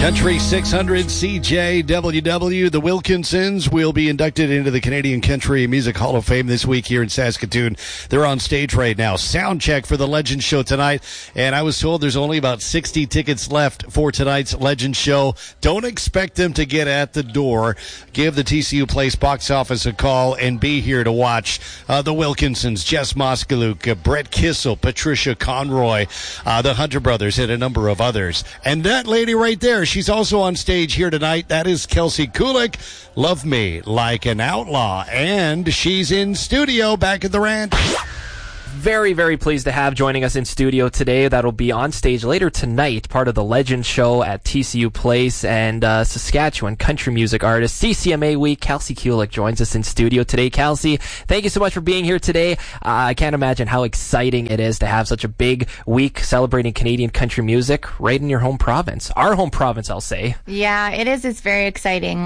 Country 600 CJWW. The Wilkinsons will be inducted into the Canadian Country Music Hall of Fame this week here in Saskatoon. They're on stage right now. Sound check for the Legend Show tonight. And I was told there's only about 60 tickets left for tonight's Legend Show. Don't expect them to get at the door. Give the TCU Place box office a call and be here to watch the Wilkinsons, Jess Moskaluk, Brett Kissel, Patricia Conroy, the Hunter Brothers, and a number of others. And that lady right there, she's also on stage here tonight. That is Kelsey Kulik. Love Me Like an Outlaw. And she's in studio back at the ranch. Very, very pleased to have joining us in studio today. That'll be on stage later tonight, part of the Legend Show at TCU Place, and Saskatchewan country music artist CCMA Week. Kelsey Kulik joins us in studio today. Kelsey, thank you so much for being here today. I can't imagine how exciting it is to have such a big week celebrating Canadian country music right in your home province. Our home province, I'll say. Yeah, it is. It's very exciting.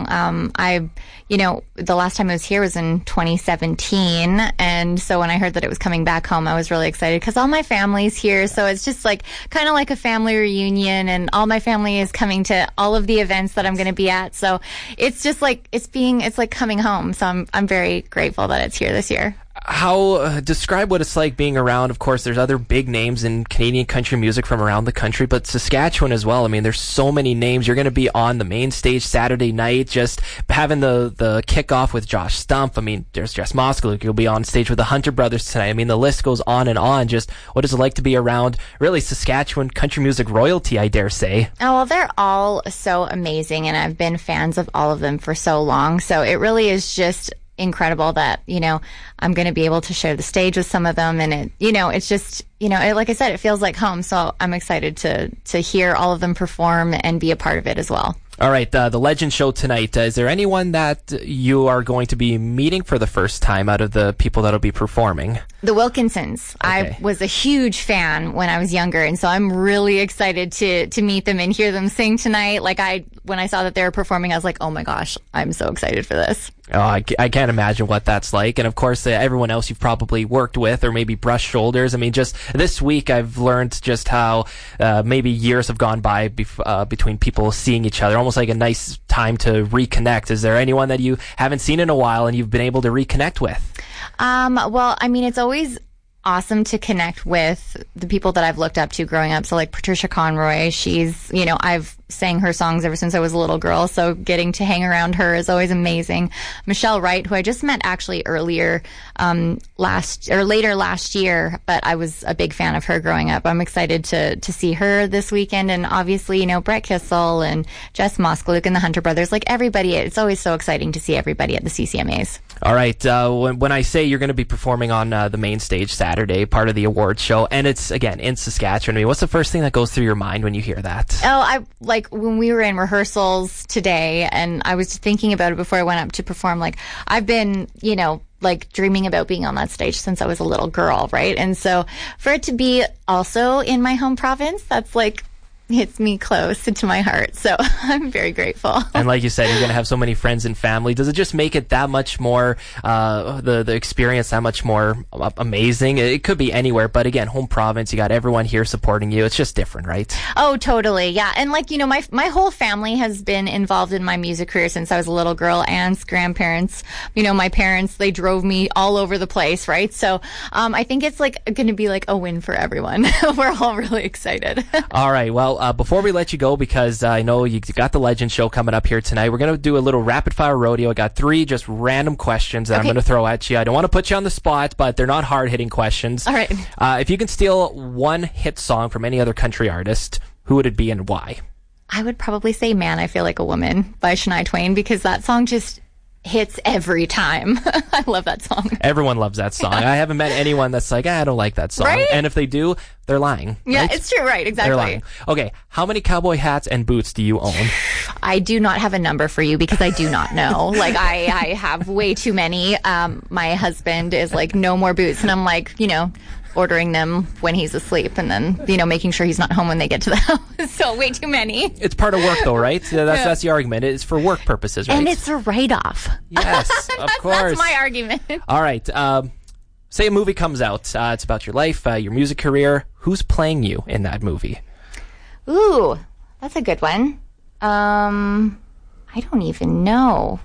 The last time I was here was in 2017, and so when I heard that it was coming back home, I was really excited because all my family's here, so it's just like kind of like a family reunion, and all my family is coming to all of the events that I'm going to be at. So it's just like it's like coming home. So I'm very grateful that it's here this year. How describe what it's like being around. Of course, there's other big names in Canadian country music from around the country, but Saskatchewan as well. I mean, there's so many names. You're going to be on the main stage Saturday night, just having the kickoff with Josh Stumpf. I mean, there's Jess Moskaluk. You'll be on stage with the Hunter Brothers tonight. I mean, the list goes on and on. Just what is it like to be around really Saskatchewan country music royalty, I dare say? Oh, well, they're all so amazing, and I've been fans of all of them for so long. So it really is just incredible that, I'm going to be able to share the stage with some of them. And it's just, like I said, it feels like home. So I'm excited to hear all of them perform and be a part of it as well. All right, the Legend Show tonight. Is there anyone that you are going to be meeting for the first time out of the people that'll be performing? The Wilkinsons. Okay. I was a huge fan when I was younger, and so I'm really excited to meet them and hear them sing tonight. When I saw that they were performing, I was like, oh my gosh, I'm so excited for this. Oh, I can't imagine what that's like. And of course, everyone else you've probably worked with or maybe brushed shoulders. I mean, just this week I've learned just how maybe years have gone by between people seeing each other. Almost like a nice time to reconnect. Is there anyone that you haven't seen in a while and you've been able to reconnect with? Well, I mean, it's always awesome to connect with the people that I've looked up to growing up. So like Patricia Conroy, she's, I've sang her songs ever since I was a little girl. So getting to hang around her is always amazing. Michelle Wright, who I just met actually later last year, but I was a big fan of her growing up. I'm excited to see her this weekend. And obviously, Brett Kissel and Jess Moskaluk and the Hunter Brothers, like everybody, it's always so exciting to see everybody at the CCMAs. All right. When I say you're going to be performing on the main stage Saturday, part of the awards show, and it's, again, in Saskatchewan, I mean, what's the first thing that goes through your mind when you hear that? Oh, when we were in rehearsals today, and I was thinking about it before I went up to perform, I've been, dreaming about being on that stage since I was a little girl, right? And so for it to be also in my home province, that's hits me close to my heart. So I'm very grateful. And like you said, you're going to have so many friends and family. Does it just make it that much more, the experience that much more amazing? It could be anywhere, but again, home province, you got everyone here supporting you. It's just different, right? Oh, totally. Yeah. And my whole family has been involved in my music career since I was a little girl. Aunt's grandparents, my parents, they drove me all over the place, right? So, I think it's going to be a win for everyone. We're all really excited. All right. Well, before we let you go, because I know you got the Legend Show coming up here tonight, we're going to do a little rapid-fire rodeo. I got 3 just random questions that I'm going to throw at you. I don't want to put you on the spot, but they're not hard-hitting questions. All right. If you can steal one hit song from any other country artist, who would it be and why? I would probably say Man, I Feel Like a Woman by Shania Twain, because that song just hits every time. I love that song. Everyone loves that song. I haven't met anyone that's like, I don't like that song. Right? And if they do, they're lying. Yeah, right? It's true. Right. Exactly. They're lying. Okay. How many cowboy hats and boots do you own? I do not have a number for you because I do not know. I have way too many. My husband is no more boots. And I'm ordering them when he's asleep and then, making sure he's not home when they get to the house. So way too many. It's part of work though, right? That's the argument. It's for work purposes, right? And it's a write-off. Yes, of course. That's my argument. All right. Say a movie comes out. It's about your life, your music career. Who's playing you in that movie? Ooh, that's a good one. I don't even know.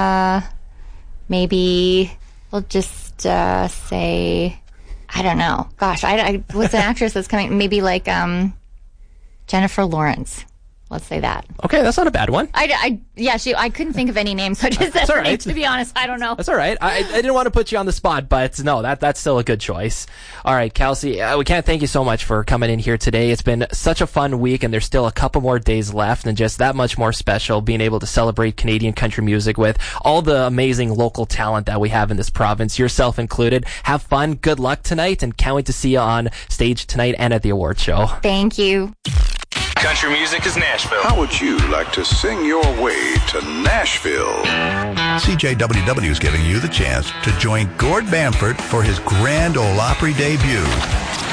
Maybe we'll just say, I don't know. Gosh, what's an actress that's coming? Maybe like Jennifer Lawrence. Let's say that. Okay, that's not a bad one. I couldn't think of any names, so I just said all right. names, to be honest. I don't know. That's all right. I didn't want to put you on the spot, but no, that's still a good choice. All right, Kelsey, we can't thank you so much for coming in here today. It's been such a fun week, and there's still a couple more days left, and just that much more special being able to celebrate Canadian country music with all the amazing local talent that we have in this province, yourself included. Have fun. Good luck tonight, and can't wait to see you on stage tonight and at the award show. Thank you. Country music is Nashville. How would you like to sing your way to Nashville? CJWW is giving you the chance to join Gord Bamford for his Grand Ole Opry debut.